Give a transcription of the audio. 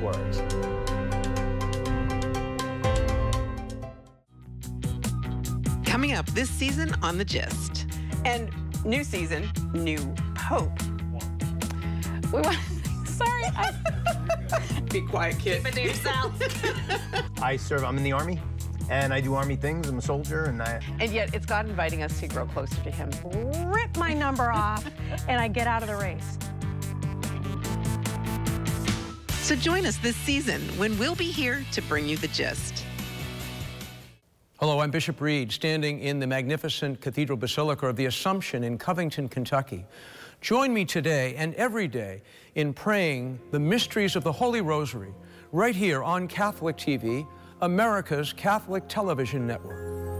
words. Coming up this season on The Gist. And new season, new Pope. We want. Sorry. Be quiet, kid. Keep it to yourself. I'm in the Army, and I do Army things. I'm a soldier, and And yet it's God inviting us to grow closer to Him. Rip my number off, and I get out of the race. So join us this season when we'll be here to bring you The Gist. Hello, I'm Bishop Reed, standing in the magnificent Cathedral Basilica of the Assumption in Covington, Kentucky. Join me today and every day in praying the mysteries of the Holy Rosary right here on Catholic TV, America's Catholic television network.